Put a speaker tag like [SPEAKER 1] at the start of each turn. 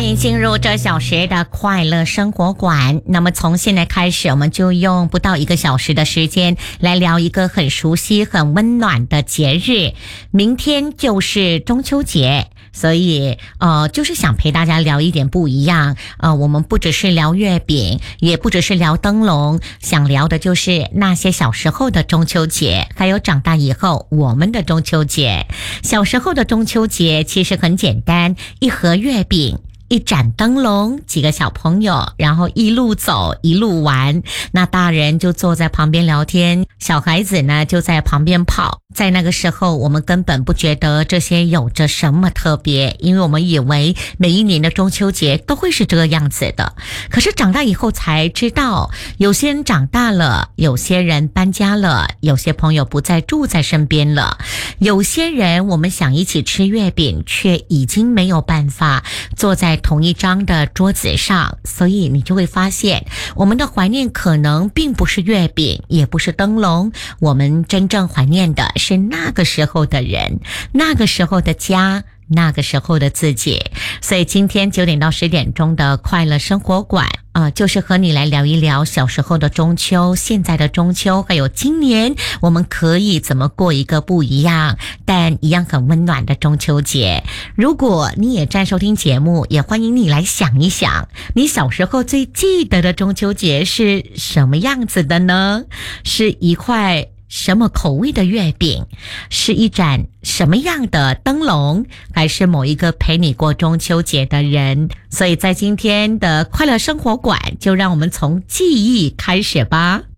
[SPEAKER 1] 欢迎进入这小时的快乐生活馆。那么从现在开始，我们就用不到1个小时的时间来聊一个很熟悉、很温暖的节日。明天就是中秋节，所以就是想陪大家聊一点不一样。我们不只是聊月饼，也不只是聊灯笼，想聊的就是那些小时候的中秋节，还有长大以后我们的中秋节。小时候的中秋节其实很简单，一盒月饼，一盏灯笼，几个小朋友，然后一路走一路玩，那大人就坐在旁边聊天，小孩子呢就在旁边跑。在那个时候我们根本不觉得这些有着什么特别，因为我们以为每一年的中秋节都会是这个样子的。可是长大以后才知道，有些人长大了，有些人搬家了，有些朋友不再住在身边了，有些人我们想一起吃月饼，却已经没有办法坐在同一张的桌子上。所以你就会发现，我们的怀念可能并不是月饼，也不是灯笼，我们真正怀念的是那个时候的人，那个时候的家，那个时候的自己。所以今天9点到10点钟的快乐生活馆就是和你来聊一聊小时候的中秋，现在的中秋，还有今年我们可以怎么过一个不一样但一样很温暖的中秋节。如果你也在收听节目，也欢迎你来想一想，你小时候最记得的中秋节是什么样子的呢？是一块什么口味的月饼，是一盏什么样的灯笼，还是某一个陪你过中秋节的人？所以在今天的快乐生活馆，就让我们从记忆开始吧。